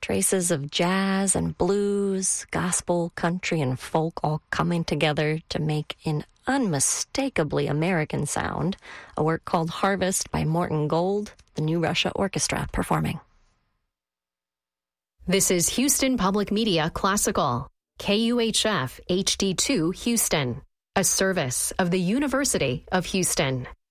Traces of jazz and blues, gospel, country, and folk all coming together to make an unmistakably American sound, a work called Harvest by Morton Gold, the New Russia Orchestra performing. This is Houston Public Media Classical, KUHF HD2 Houston, a service of the University of Houston.